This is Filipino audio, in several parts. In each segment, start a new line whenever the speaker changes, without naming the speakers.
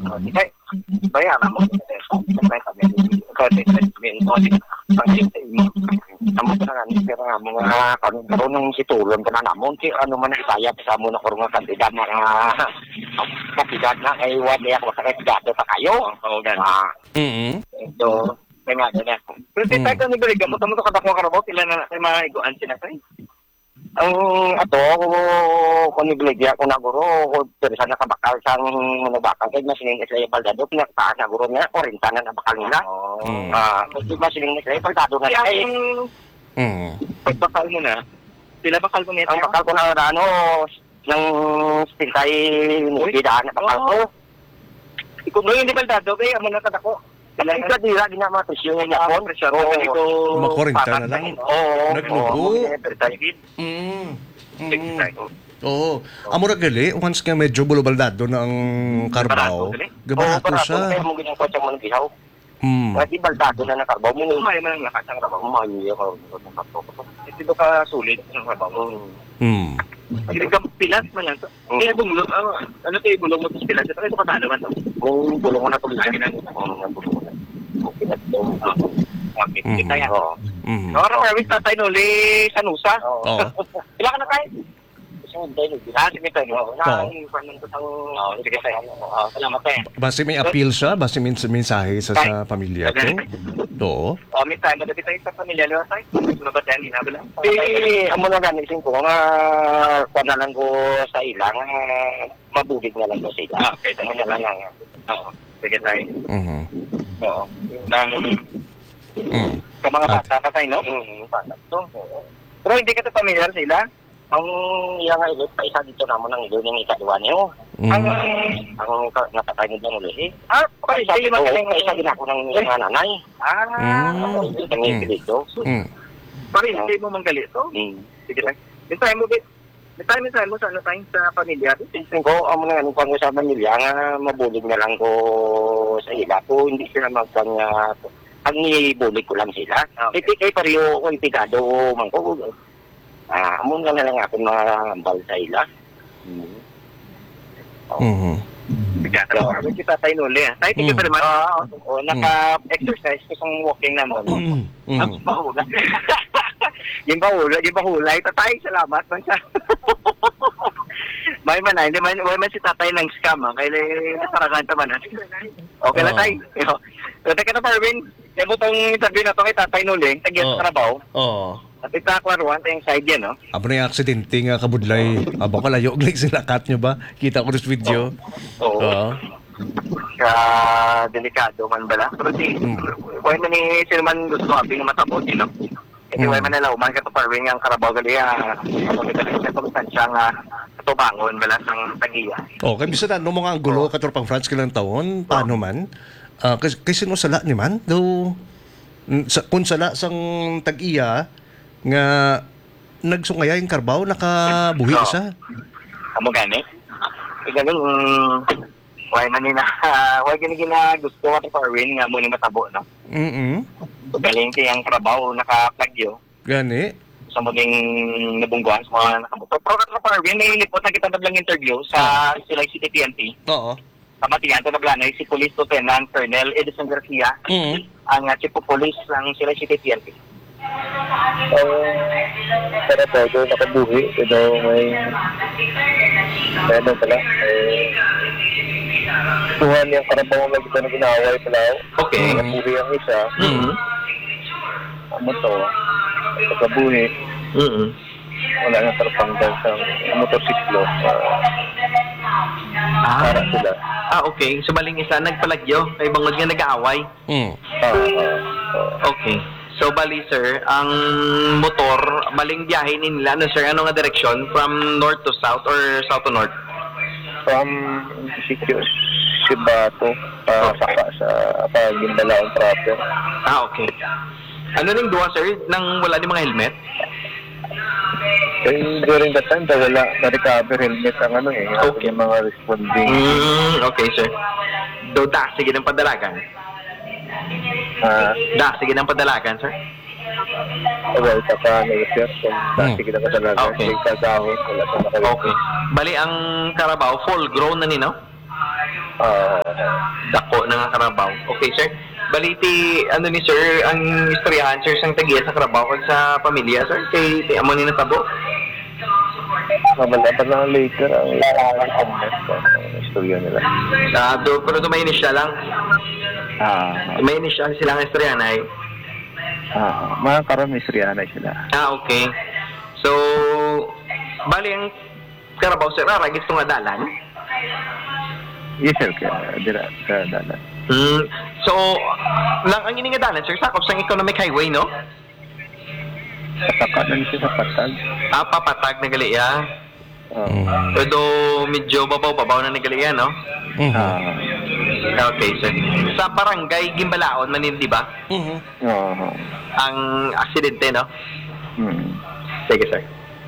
Kaya, bayaran mo. Kaya kami, amo ka nga, pero mga karon ng situlon ka na namon, ano man isaya sa mo na kurungan kandidat na kandidat na ay wala ako sa kandidato pa kayo. Oo, gano'n. Ito, may nga dyan. Pero si tayo ni Baliga, mo ka dakwa karabaw, sila na mga iguan sila tayo. Ang ato, kung ni Baliga, kung naguro, pero sana kabakal sa nabakal, kahit masiling Israel Baldado, pinagpaan na guro niya, 40 na nabakal nila. Kasi masiling Israel Baldado na ay pagbakal mo na, sila bakal mo nito? Ang bakal ko na ano, ng stintay nilidaan na bakal ko. Kung ngayon di Baldado, kaya mo na katako. Kailangan ka dira, di na mga presyo nga niya po.
Makorinta na lang. Naglubo. Oo. Amo ra gali, once nga medyo bulubaldado na ang Carabao, gabarato siya.
Kaya mo ginagawa siya mga gihaw. Kasi baldado na ng Carabao. May man lakas ang Carabao. May ako. Ito ka sulit ng Carabao. Hindi ka pilas man yan. Kaya bumulong, ano tayo bulong mo sa pilas? Ito ka talo man. Kung bulong mo na itong lagi na bulong mo na. Okay na ito. Okay, kaya ako. Ora, maraming tatay nuli sa Nusa. Ilan ka na tayo? Sige tayo. Sige tayo. Salamat tayo.
Basta may appeal siya, basta may mensahe sa pamilya ko. Oo.
May tayo, madali tayo sa pamilya nila tayo. Sunabat yan, hinabala. Amo na ganisin ko, panalang ko sa ilang, mabugig na lang ko sila. Okay, tayo na lang. Oo, sige tayo. Oo. Sa mga bata ka tayo, no? Bata. Pero hindi ka ito pamilyar sila? Ang iyang ilot, paisa dito naman ang ilot ng ikaduan niyo. Ang natatay niyo ng ulit. Paisa dito, paisa din ako ng mga nanay. Ang dito. Parin, hindi mo manggalito? Sige lang. Mintahin mo sa ano tayo sa pamilya? Tingin ko, amo na nga ko sa pamilya, nga mabulig na lang ko sa ila ko. Hindi sila magkanya, ang ibulig ko lang sila. Kay pariyo ko, ipigado man ko. Amo na lang ako mahambal sa ila. Bigatan mo. Kita tayo nuli. Tayo tingin pa naman. Naka-exercise kasang walking naman. Ang bahula. Yung bahula. Tatay, salamat man siya. May man si tatay ng scam. Kaya nasaragan naman. Okay lang tayo. Teka na, Parvin. Kaya mo itong interview na ito kay tatay nuli. Tagyan sa Carabao. At itaklaruan tayong side yan, no?
Abo na yung aksidente nga kabudlay. Abo ka layo, like sila cut nyo ba? Kita ko sa video.
Oo. Delikado man bala. Pero kung man ni sino man gusto abing matabot, no? Kasi man nalaw, man ka ito parwing ang Carabao gali, kapag ito sa pagsansya nga katubangon bala sang tagiya.
Kaya bisa na, nung mga gulo, katorpang France kilang taon, paano man? Kasi no sala ni man, daw, kung sala sang tag-iya, nga nagsungaya yung Carabao, nakabuhi siya.
Amo gani? Ganun, why ganun gusto at parwin nga muna matabo, no? Galing kayang Carabao, nakaplagyo.
Gani?
Sa muling nabungguan, sa mga nakabuto. Pero parwin, may lipot na kita nablang interview sa Silay City PNP.
Oo.
Kamatiyan, ito naglanay, si Police Lieutenant Colonel Edison Garcia, ang Chief of Police ng Silay City PNP.
Pero pwede nakabuhi. Ito may ano pala. Tuhan yung Carabao lagi ito na ginaway pala.
Okay.
Nakabuhi ang isa. Ano to? Nakabuhi. Wala na tarapanggal sa motorsiklo. Para sila.
Okay. So, maling isa, nagpalagyo. Kay bangod nga nag-aaway. Okay. So, bali, sir, ang motor, maling biyahe nila. Ano, sir? Ano nga direksyon? From north to south or south to north?
From Sibato, saka sa Pagindalaon proper.
Okay. Ano ning duwa, sir? Nang wala ni mga helmet?
During that time, wala na-recover helmet ang ano yung mga responding.
Okay, sir. Do, sige ng padalagan. Sige ng padalagan, sir.
Well, saka nag-share kung sige ng padalagan.
Okay.
Wala sa nakalimutan.
Okay. Bali, ang Carabao, full grown na nino?
Dako na nga Carabao. Okay, sir. Baliti, ano ni sir, ang istoryahan, sir, sang tagiya sa Carabao kag sa pamilya, sir? Kay amo ni natabo?
Mabalaban lang later ang larangan ang istorya nila.
Pero may initial lang. May initial silang istoryahan ay.
Mga karon istorya na sila.
Okay. So, bali ang Carabao, sir, ragis ito nga dalan?
Yes, sir. Dira sa dalan.
So, lang ang ini nga dalan, sir, sakop sang economic highway, no?
Pataka na siya sa patag.
Papatag na gali, Pero medyo babaw-babaw na nagali, no? Okay, sir. Sa barangay Gimbalaon, manin, di ba? Ang aksidente, no? Sige, sir.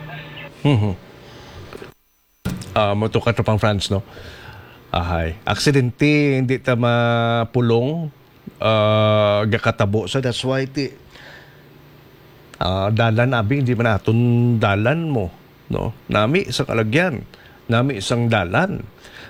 Moto ka pang France, no? Aksidente, hindi ta mapulong, gakatabo. So that's why dalan abi, hindi man aton dalan mo, no? Nami isang alagyan, nami isang dalan.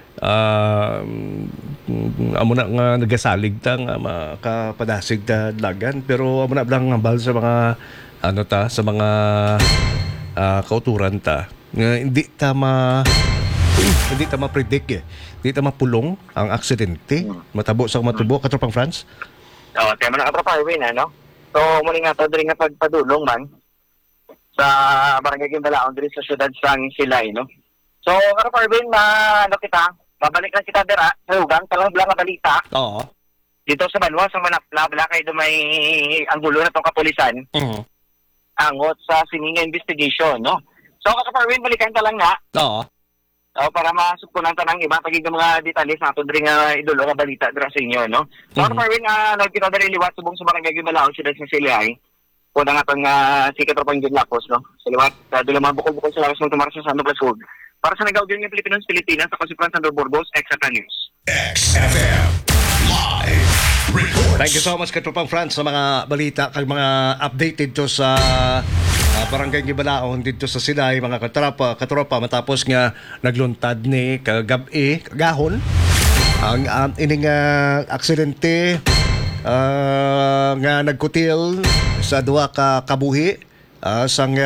Amo na nga nagasalig ta nga makapadasig ta lagan, pero amo na lang hambal sa mga sa mga kauturan ta nga hindi ta ma-predict hindi ta mapulong ang aksidente, matabo sa matubo katropang France.
Kaya man nakatropa highway na, no? So, muli nga to, diri nga pagpadulong man sa Barangay Gimbalaon, diri sa syudad sang Silay, no? So, katropa highway, babalik lang kita dira sa Hugang, talang nga balita.
Oo.
Dito sa Banwa, sa Manapla, kay dumay ang gulo na tong kapulisan. Angot sa sininga investigation, no? So, katropa highway, balikan ka lang nga.
Oo.
Para masupkunan ta ng iba pagig mga detalye sa aton diri nga idolo nga balita dira sa inyo, no. So Marvin, nagkita diri liwat subong sa Barangay Gimbalaon sila sa Silay. Kuna nga tong si Katropang Gidlapos, no. Sa liwat dili mga bukol-bukol sa lawas ng tumaras sa San Blasud. Para sa nagaudyon ng Pilipinas sa Kasipan Sandro Burgos, XFM News.
XFM Live Reports.
Thank you so much Katropang France sa mga balita kag mga updated to sa Barangay Gimbalaon dito sa Silay, mga katropa matapos nga nagluntad ni kagahon ang ining aksidente nga nagkutil sa duwa ka kabuhi sang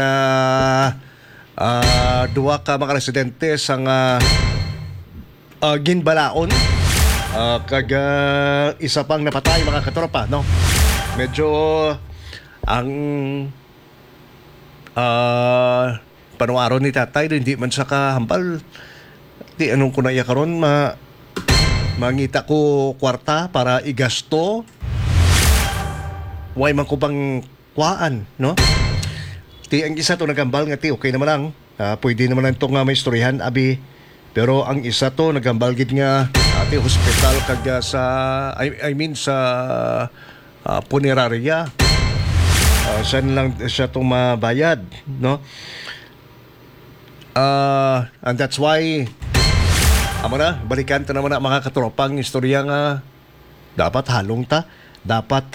duwa ka mga residente sang Gimbalaon kag isa pang napatay, mga katropa, no. Medyo ang panuaro ni tatay hindi man sa kahambal, di anong kunaya karon mangita ko kwarta para igasto, way man ko bang kuhaan, no. Ti ang isa to nagambal nga ti okay naman lang, pwede naman lang itong may istoryahan abi, pero ang isa to nagambal gid nga ati hospital kag sa I mean sa punerarya. Saan lang siya itong mabayad, no? And that's why balikan ta naman na mga katropang istorya nga dapat halong ta, dapat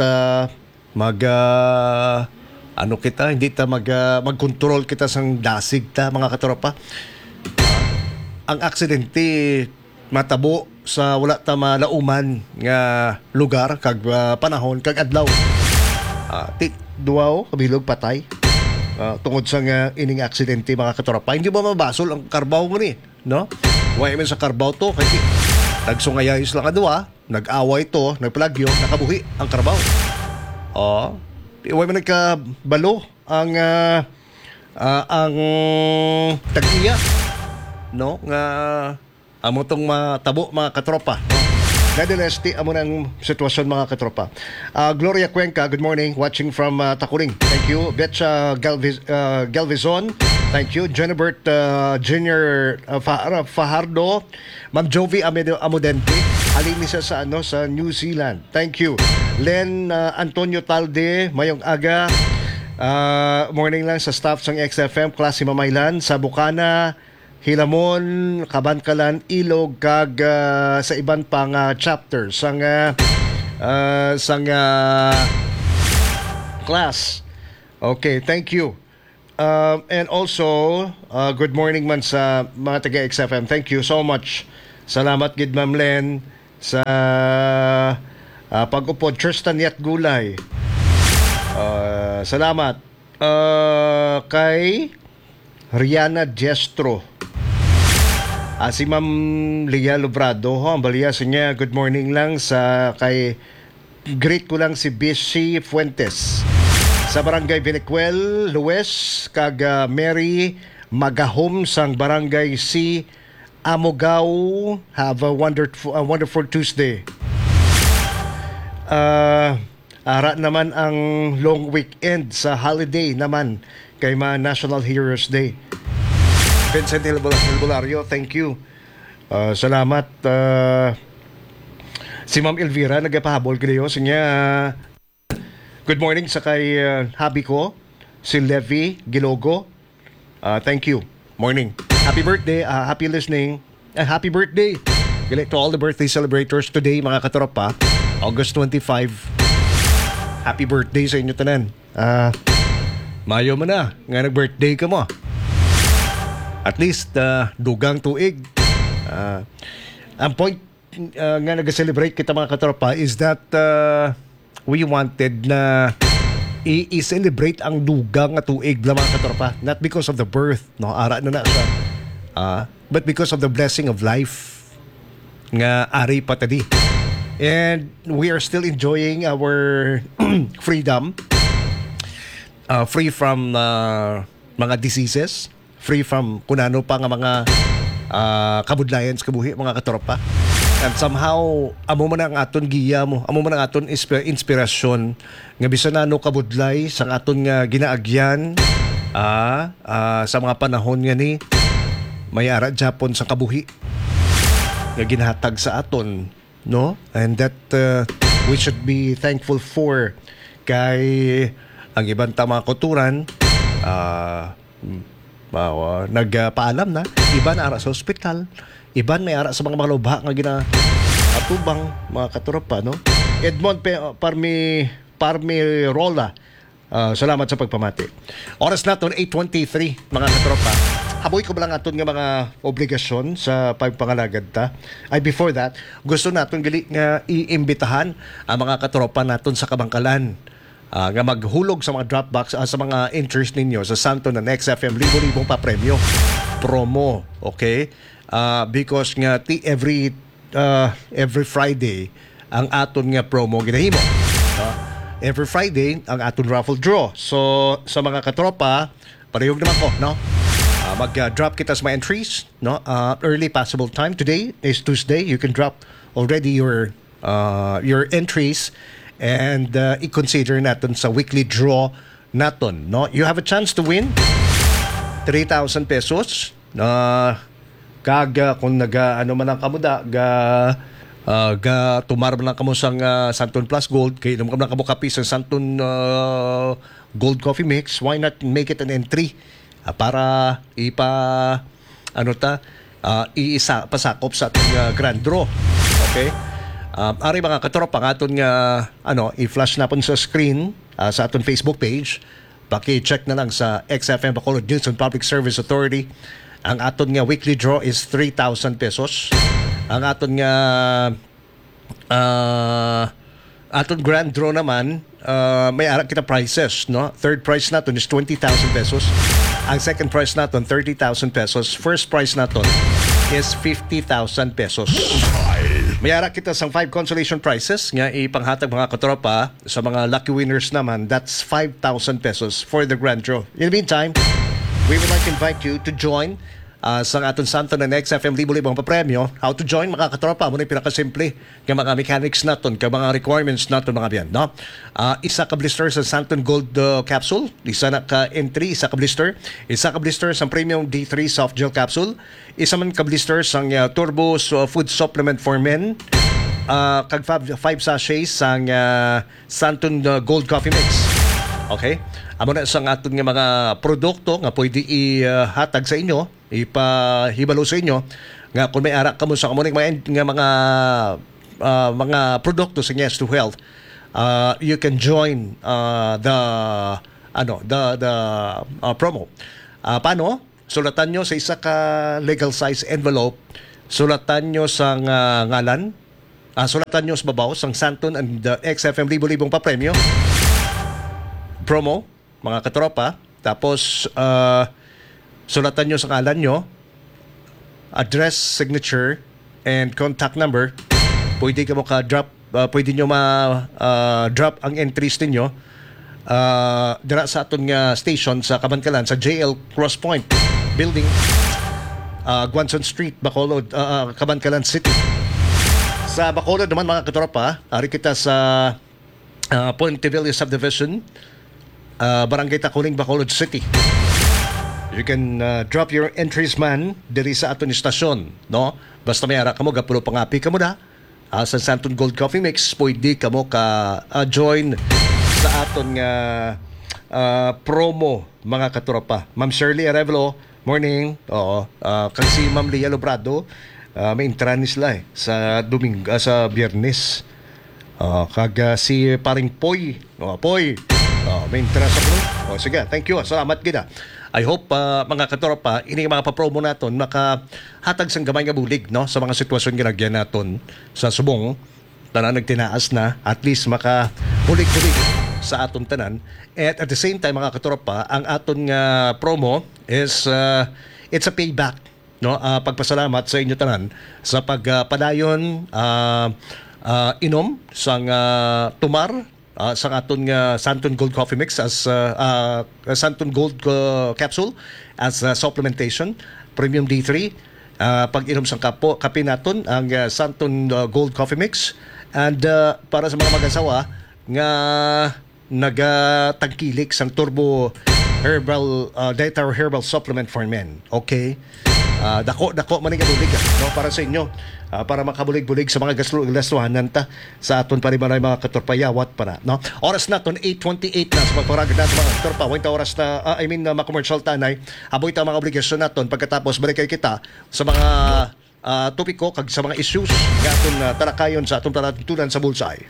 hindi ta magkontrol kita sang dasig ta, mga katropa. Ang aksidente matabo sa wala ta malauman nga lugar kag panahon kag adlaw. Duwa kabilog patay tungod sa ining aksidente, mga katropa. Hindi ba mabasol ang Carabao mo ni, no? Way man sa Carabao to kay nagsungayayos lang adwa, nag-away to, nagplagyo, nakabuhi ang Carabao. Way man nagkabalo ang tag-iya, no, nga amo tong matabo, mga katropa. Nevertheless, amo ng sitwasyon, mga katropa. Gloria Cuenca, good morning, watching from Tacuring. Thank you. Betcha Galvizon, thank you. Jenibert Junior Fajardo, Ma'am Jovi Amodente, halin niya sa New Zealand. Thank you. Len Antonio Talde, mayong aga. Morning lang sa staff ng XFM, klase Mamaylan, sa Bukana, Hilamon, Kabankalan, Ilog, kag sa iban pang chapters sang class. Okay, thank you. And also, good morning man sa mga taga-XFM. Thank you so much. Salamat gid Ma'am Len sa pag-upod. Tristan Yat Gulay. Salamat. Kay Rihanna Diestro. Si Ma'am Lia Lobrado, ang baliyasan niya, good morning lang sa kay greet ko lang si Bishi Fuentes sa barangay Vinicuel, Luis, kag Mary Magahom sang barangay C Amogao. Have a wonderful Tuesday. Ara naman ang long weekend sa holiday naman kay National Heroes Day. Vincent Hilbolario, thank you. Salamat. Si Ma'am Elvira, nagpahabol kayo. Sinya, good morning sa kay habi ko, si Levi Gilogo. Thank you. Morning. Happy birthday. Happy listening. Happy birthday. To all the birthday celebrators today, mga katropa. August 25. Happy birthday sa inyo tanan. Mayo mo na. Nga nag-birthday ka mo. At least, dugang tuig. Ang point nga nag-celebrate kita mga katropa is that we wanted na i-celebrate ang dugang nga tuig na mga katropa. Not because of the birth, no? Ara na siya. But because of the blessing of life nga ari pa tadi. And we are still enjoying our freedom. Free from mga diseases. Free from kunano pa nga mga kabudlayan sa kabuhi, mga katropa. And somehow, amo man ang aton giya mo, amo man ang aton inspirasyon nga bisan nano kabudlay sa aton nga ginaagyan sa mga panahon nga ni may ara Japon sa kabuhi nga ginahatag sa aton, no? And that we should be thankful for kay ang ibang mga kulturan nagpaalam na, iban ara sa ospital, iban may ara sa mga lubha nga ginatubang, mga katropa, no? Edmond Parmirola, salamat sa pagpamati. Oras naton 8:23, mga katropa. Haboy ko ba lang aton nga mga obligasyon sa pagpangalagad ta. Before that, gusto naton gali nga iimbitahan ang mga katropa naton sa Kabangkalan nga maghulog sa mga Dropbox sa mga interest ninyo sa Santo na XFM libo-libong pa premyo promo, okay? Because nga every Friday ang aton nga promo ginahimo. Every Friday ang aton raffle draw. So sa mga katropa, parehog naman ko, no? Mag-drop kita sa mga entries, no? Early possible time. Today is Tuesday. You can drop already your entries. And i-consider natin sa weekly draw natin, no? You have a chance to win 3,000 pesos. Kung ano man ang kamuda, tumar man ang kamusang Santon Plus Gold, kaya naman ka kabukapi sa Santon Gold Coffee Mix, why not make it an entry para pasakop sa ating grand draw. Okay? Ari mga katropa, ang aton nga i-flash na po sa screen sa aton Facebook page. Paki-check na lang sa XFM Bacolod News and Public Service Authority. Ang aton nga weekly draw is 3,000 pesos. Ang aton nga aton grand draw naman, may ara kita prices, no? Third prize naton is 20,000 pesos. Ang second prize naton 30,000 pesos. First prize naton is 50,000 pesos. May ara kita sang 5 consolation prizes nga ipanghatag mga katropa sa mga lucky winners naman. That's 5,000 pesos for the grand draw. In the meantime, we would like to invite you to join sa aton Santo na XFM libo-libong papremyo. How to join, mga katropa? Muna yung pinakasimple ng mga mechanics natin, ng mga requirements natin, mga biyan, no? Isa ka blister sa Santon Gold Capsule, isa na ka entry, isa ka blister, isa ka blister sa Premium D3 Soft Gel Capsule, isa man ka blister sa Turbo Food Supplement for Men, kag 5 sachets sa Santon Gold Coffee Mix. Okay? Amo na sa aton nga mga produkto nga pwede ihatag sa inyo, ipahibalo sa inyo nga kung may ara kamo sa kamo mga produkto sa Yes to Health, you can join the promo. Paano? Sulatan nyo sa isa ka legal size envelope, sulatan nyo sa ngalan, sulatan nyo sa babaw sang Santon and XFM libo-libong pa-premyo. Promo, mga katropa. Tapos, sulatan nyo sa ngalan nyo, address, signature, and contact number. Pwede ka mo ka-drop, pwede nyo ma-drop ang entries ninyo dira sa aton nga station sa Kabankalan, sa JL Cross Point Building, Guanzon Street, Bacolod, Kabankalan City. Sa Bacolod naman, mga katropa, ari kita sa Puente Villa Subdivision, Barangay Taculing, Bacolod City. You can drop your entries man diri sa aton istasyon, no? Basta may ara ka mo, gapulo pangapi ka mo na. Sa Santon Gold Coffee Mix, pwede ka mo join sa aton promo, mga katropa. Ma'am Shirley Arevalo, morning. Oo. Kag si Ma'am Lia Lobrado, may intranis nila sa sa Biyernes. Kag si paring Poy. Poy. May interest ako. Sige, thank you. Salamat gina. I hope mga katropa, ini mga pa-promo naton makahatag sang gamay nga bulig, no, sa mga sitwasyon ginagyan naton sa subong tanan nagtinaas na, at least maka bulig-bulig sa aton tanan. At the same time, mga katropa, ang aton nga promo is it's a payback, no, pagpasalamat sa inyo tanan sa pagpadayon inom sang tumar sa aton nga Santon Gold Coffee Mix as Santon Gold capsule as supplementation, Premium D3, pag-inom sang kape naton ang Santon Gold Coffee Mix, and para sa mga mag-asawa nga nagatangkilik sang Turbo Herbal Dietary Herbal Supplement for Men. Okay? Dako man nga bulig, no, para sa inyo, para makabulig-bulig sa mga gastuhanan ta sa aton parimaray mga katorpayawat para, no. Oras naton 8:28 na sa pagparagad natin mga katorpa. Wait oras na ma-commercial tanay. Aboy ta mga obligasyon naton, pagkatapos balik kay kita sa mga topiko kag sa mga issues nga aton talakayon sa aton palatuntunan sa Bullseye.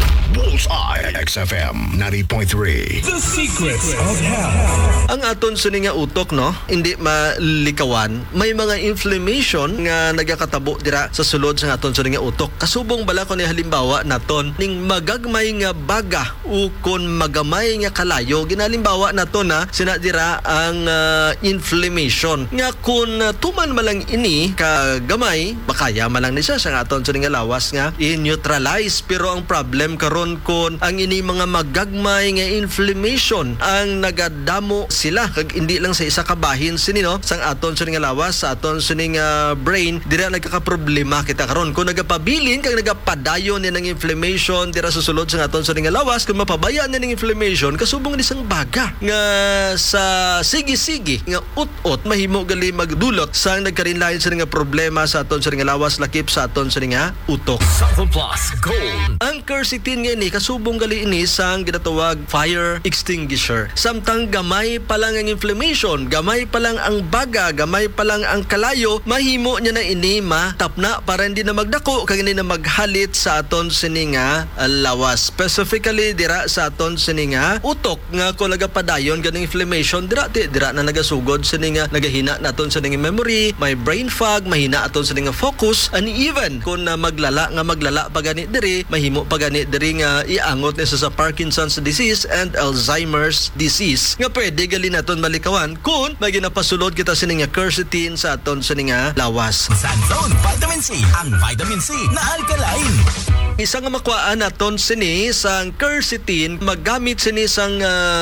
Bullseye XFM 90.3.
The Secrets of Health.
Ang aton sini nga utok, no, hindi malikawan, may mga inflammation nga nagakatabo dira sa sulod sa aton sini nga utok. Kasubong bala ko ni halimbawa naton ning magagmay nga baga o kon magamay nga kalayo, ginalimbawa naton na sina dira ang inflammation nga kun tuman malang ini ka gamay, bakaya malang ni siya sa aton sini nga lawas nga i-neutralize. Pero ang problem karon kon ang ini mga magagmay nga inflammation ang nagadamo sila, kag hindi lang sa isa ka bahin sini, no, sang aton sa nga lawas, sa aton sa nga brain, dira nagkakaproblema kita karon kung nagapabilin kag nagapadayon ni ng inflammation dira sa sulod sa aton sa nga lawas. Kung mapabayaan ni ng inflammation, kasubong ni sang baga nga sa sige-sige nga ut-ut mahimo gali magdulot sang nagkarinlain sa nga problema sa aton sa nga lawas, lakip sa aton sa nga utok.
Santon Plus Gold.
Ang quercetin nga ini kasubong gali ini sang ginatawag fire extinguisher. Samtang gamay pa lang ang inflammation, gamay pa lang ang baga, gamay pa lang ang kalayo, mahimo niya na ini matapna para hindi na magdako kag hindi na maghalit sa aton sini nga lawas. Specifically dira sa aton sini nga utok nga kung nagapadayon ganing inflammation, dira na nagasugod sini nga nagahina naton sini nga memory, may brain fog, mahina aton sini nga focus, and even kung maglala pa gani diri, mahimo pa gani diri nga iangot ni sa Parkinson's disease and Alzheimer's disease nga pwede gali naton malikawan kung may ginapasulod kita sini nga quercetin sa aton sini nga lawas.
Santon Vitamin C, ang vitamin C na alkaline.
Isa nga makuhaan naton sini sang quercetin, maggamit sini sang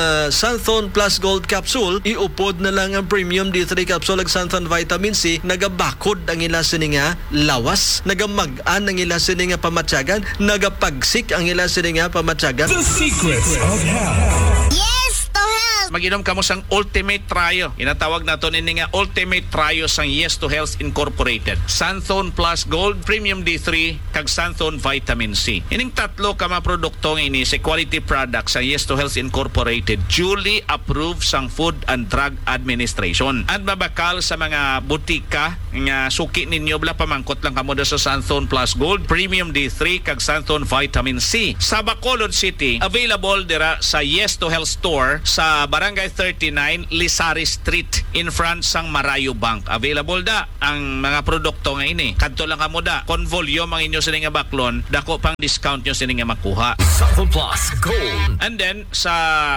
Santon Plus Gold capsule, iupod na lang ang Premium D3 capsule ag Santon Vitamin C, nagabakod ang ila sini nga lawas, nagamag-an ang ila sini nga pamatyagan, nagapagsik ang ila sini nga pamatyagan.
The Secrets of Health.
Mag-inom kamo sang Ultimate Trio. Inatawag nato ini nga Ultimate Trio sang Yes to Health Incorporated. Santon Plus Gold, Premium D3, kag Santon Vitamin C. Ining tatlo ka mga produkto ini sa quality products sang Yes to Health Incorporated, duly approved sang Food and Drug Administration. At babakal sa mga butika nga suki ninyo, bala pamangkot lang kamo sa Santon Plus Gold, Premium D3, kag Santon Vitamin C. Sa Bacolod City, available dira sa Yes to Health Store sa Barangay 39, Lisari Street, in front sang Marayo Bank. Available da ang mga produkto nga ini. Kadto lang kamo da. Kon volume ang inyo sini nga baklon, dako pang discount nyo sini nga makuha.
Cellphone Plus Gold.
And then sa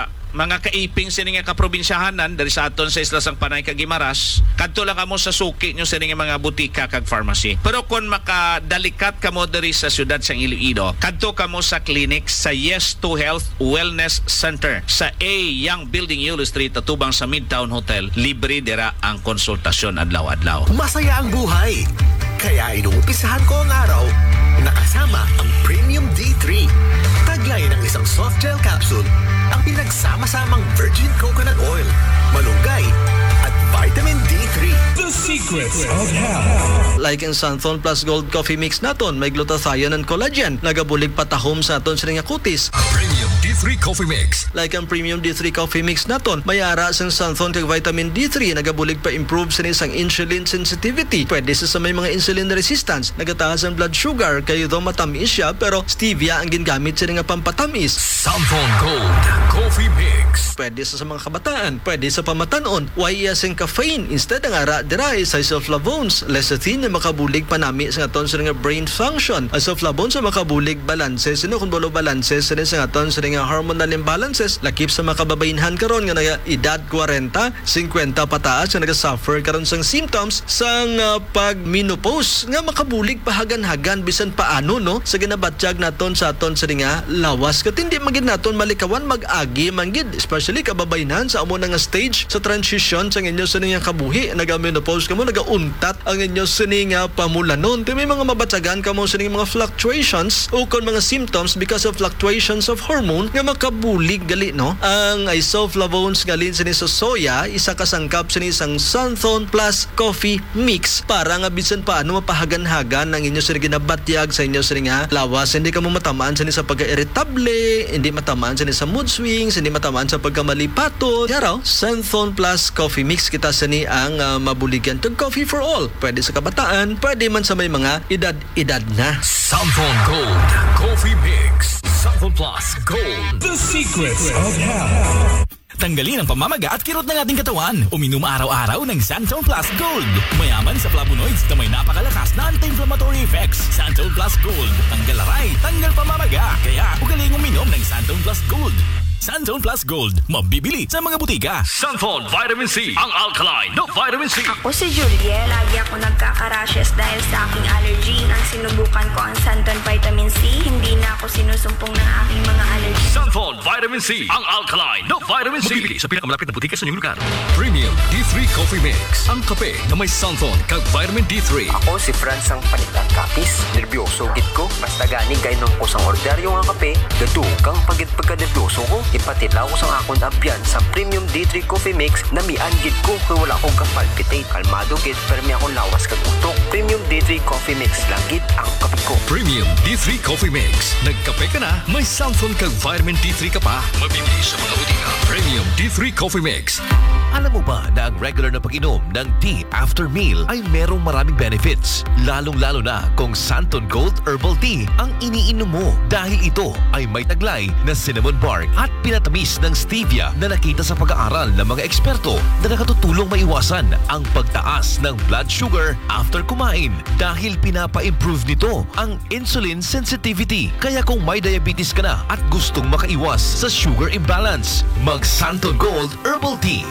mga kaiping sini nga kaprobinsyahanan dari sa aton sa isla sang Panay kag Guimaras, kadto lang kamo sa suki nyo sini nga mga butika kag pharmacy. Pero kung makadalikat kamo diri sa syudad sang Iloilo, kadto kamo sa clinic sa Yes to Health Wellness Center sa A Young Building Yulo Street atubang sa Midtown Hotel. Libre dira ang konsultasyon adlaw-adlaw.
Masaya ang buhay. Kaya inuumpisahan ko ang araw nakasama ang Premium D3. Taglay ng isang soft gel capsule ang pinagsama-samang virgin coconut oil, malunggay at vitamin D3.
The secrets of health.
Like ang Santhon Plus Gold Coffee Mix naton, may glutathione and collagen. Nagabulig patahom sa aton sa nga kutis.
Premium D3 Coffee Mix.
Like ang Premium D3 Coffee Mix naton, may ara sang Santhon kag vitamin D3, nagabulig pa improve sa isang insulin sensitivity. Pwede sa may mga insulin resistance, nagataas ang blood sugar, kayo daw matamis siya, pero stevia ang gingamit sa nga pampatamis.
Santhon Gold Coffee Mix.
Pwede sa mga kabataan, pwede sa pamatanon. Why sing caffeine instead ang ara dira sa isoflavones, lecithin na makabulig panami sa aton sa nga brain function. Isoflavones sa makabulig balances, sino kung bolo balances sa aton sa nga hormonal imbalances, lakip sa makababainhan karon nga naga edad 40, 50 pataas nga naga-suffer karon sang symptoms sang pag-menopause nga makabulig pahagan-hagan bisan paano no sa ginabatyag naton sa aton sa nga lawas kat hindi magid naton malikawan mag-agi manggid, especially kababainhan sa amo nga stage sa transition sa inyo sa nga kabuhi, naga-menopause kamo, naga-untat ang inyo sa nga pamulanon. May mga mabatyagan kamo sa mga fluctuations o kon mga symptoms because of fluctuations of hormone nga makabulig gali no. Ang isoflavones galin sa soya, isa kasangkap sa isang Santhon Plus Coffee Mix para nga bisan paano mapahagan-hagan ang inyo sa ginabatyag sa inyo sa nga lawas, hindi ka mo matamaan sa pagka-irritable, hindi matamaan sa mood swings, hindi matamaan sa pagkamalipaton. Yaraw, Santhon Plus Coffee Mix kita sa ni ang mabuligan tag coffee for all. Pwede sa kabataan, pwede man sa may mga edad na.
Santhon Gold Coffee Mix. Santhon Plus Gold.
The secrets of health.
Tanggalin ang pamamaga at kirot ng ating katawan. Uminom araw-araw ng Santhon Plus Gold. Mayaman sa flavonoids na may napakalakas na anti-inflammatory effects. Santhon Plus Gold. Tanggal aray, tanggal pamamaga. Kaya ugaling uminom ng Santhon Plus Gold. Santhon Plus Gold. Mabibili sa mga butika.
Santhon Vitamin C. Ang alkaline na vitamin C.
Ako si Julie. Lagi ako nagkaka-rashes dahil sa aking allergy. Nang sinubukan ko ang Santhon Vitamin C, hindi na ako sinusumpong ng aking mga allergy.
Santhon Vitamin C. Ang alkaline na vitamin C. Mabibili sa pinakamalapit na butika sa inyong lugar. Premium D3 Coffee Mix. Ang kape na may Santhon kag vitamin D3.
Ako si Franz ang panilang kapis. Nervyoso git ko. Basta gani gainom ko sang orderyo nga kape. Gadukang pagit pagka-nervyoso ko. Ipatilaw ko sang akong abyan sa Premium D3 Coffee Mix na mian gid ko kung wala akong kapalpitate. Kalmado gid pero may akong lawas kag utok. Premium D3 Coffee Mix lang gid ang kape ko.
Premium D3 Coffee Mix. Nagkape ka na, may Santhon kag vitamin D3 ka pa. Mabibili sa mga butika. Premium D3 Coffee Mix.
Alam mo ba na ang regular na pag-inom ng tea after meal ay merong maraming benefits? Lalong-lalo na kung Santhon Gold Herbal Tea ang iniinom mo dahil ito ay may taglay na cinnamon bark at pinatamis ng stevia na nakita sa pag-aaral ng mga eksperto na nakatutulong maiwasan ang pagtaas ng blood sugar after kumain dahil pinapa-improve nito ang insulin sensitivity. Kaya kung may diabetes ka na at gustong makaiwas sa sugar imbalance, mag-Santhon Gold Herbal Tea.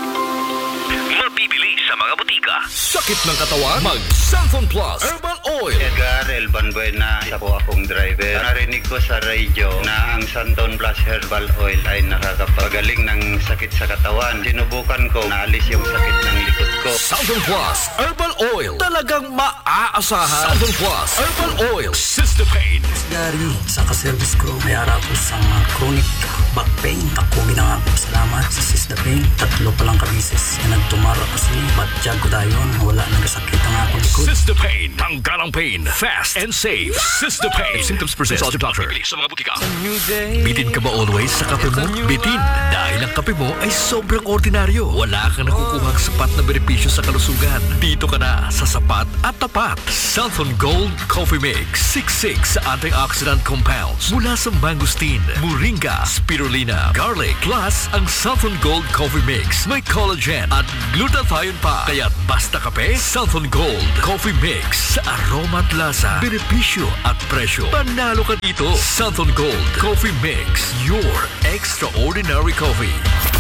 Mabibili sa mga butika. Sakit ng katawan? Mag-Santhon Plus Herbal Oil.
Edgar Elban Buena, isa po akong driver. Narinig ko sa radyo na ang Santhon Plus Herbal Oil ay nakakapagaling ng sakit sa katawan. Sinubukan ko, naalis yung sakit ng likod ko.
Santhon Plus Herbal Oil. Talagang maaasahan. Santhon Plus Herbal Oil. Sister Pain.
Dari sa kaservice ko, may ara ko sa chronic back pain. Ako ginangako salamat sa Sister Pain. 3 pa lang kabisis na nagtumara kasi batyag ko dayon. Wala nagasakit ang akong likod.
Sister Pain. Tanggalang pain. Fast and safe. Sister Pain. Symptoms present. Consult your doctor. Bibili sa mga butika.
Bitin ka ba always sa kape mo? Bitin. Dahil ang kape mo ay sobrang ordinaryo. Wala kang nakukuhang sapat na benepisyo sa kalusugan. Dito ka na sa sapat at tapat.
Santhon Gold Coffee Mix. 66 sa antioxidant.
antioxidant compounds mula sa mangosteen, moringa, spirulina, garlic, plus ang Southern Gold Coffee Mix. May collagen at glutathione pa. Kaya't basta kape, Southern Gold Coffee Mix. Sa aroma at lasa, benepisyo at presyo, panalo ka dito. Southern Gold Coffee Mix. Your extraordinary coffee.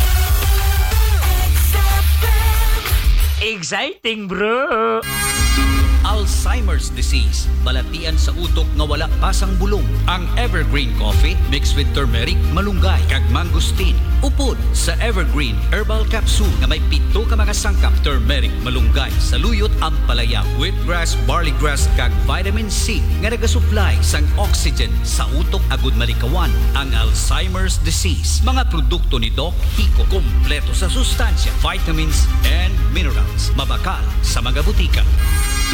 Exciting, bro! Alzheimer's disease, balatian sa utok nga wala pasang bulong. Ang Evergreen Coffee mixed with turmeric, malunggay, kag mangosteen. Upod sa Evergreen Herbal Capsule nga may 7 ka mga sangkap, turmeric, malunggay, saluyot, ampalaya, wheatgrass, barleygrass, kag vitamin C nga nagasupply sang oxygen sa utok agud malikawan ang Alzheimer's disease. Mga produkto ni Doc Kiko, kompleto sa sustansya, vitamins and minerals, mabakal sa mga butika.